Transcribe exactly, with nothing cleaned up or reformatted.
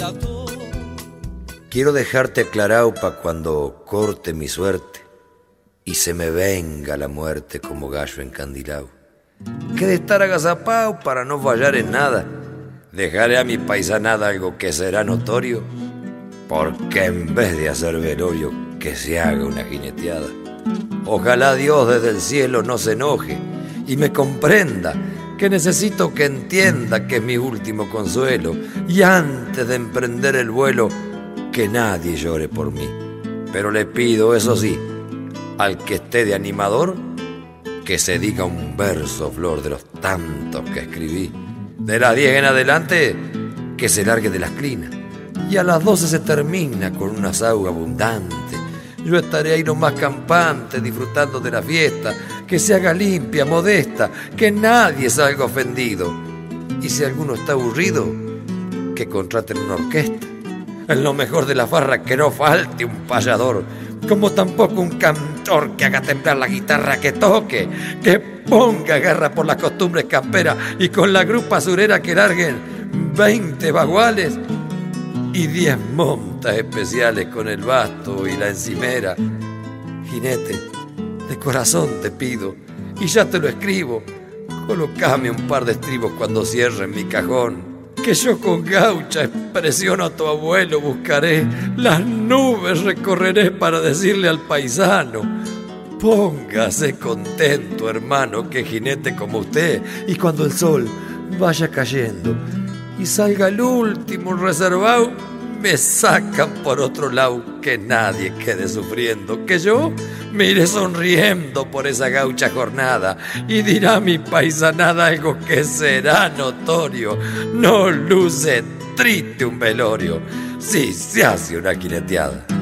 Quiero dejarte aclarado pa' cuando corte mi suerte y se me venga la muerte como gallo encandilado. Que de estar agazapao para no fallar en nada, dejaré a mi paisanada algo que será notorio, porque en vez de hacer velorio, que se haga una jineteada. Ojalá Dios desde el cielo no se enoje y me comprenda que necesito que entienda que es mi último consuelo, y antes de emprender el vuelo, que nadie llore por mí. Pero le pido, eso sí, al que esté de animador, que se diga un verso, flor, de los tantos que escribí. De las diez en adelante, que se largue de las clinas, y a las doce se termina con una sauga abundante. Yo estaré ahí nomás campante, disfrutando de la fiesta, que se haga limpia, modesta, que nadie salga ofendido. Y si alguno está aburrido, que contraten una orquesta. En lo mejor de la farra, que no falte un payador, como tampoco un cantor que haga temblar la guitarra, que toque, que ponga garra por las costumbres camperas, y con la grupa surera que larguen veinte baguales y diez montas especiales con el basto y la encimera. Jinete, de corazón te pido, y ya te lo escribo, colocame un par de estribos cuando cierre mi cajón, que yo con gaucha expresión a tu abuelo buscaré, las nubes recorreré para decirle al paisano: póngase contento, hermano, que jinete como usted, y cuando el sol vaya cayendo y salga el último reservado, me sacan por otro lado, que nadie quede sufriendo, que yo me iré sonriendo por esa gaucha jornada, y dirá mi paisanada algo que será notorio: no luce triste un velorio si se hace una jineteada.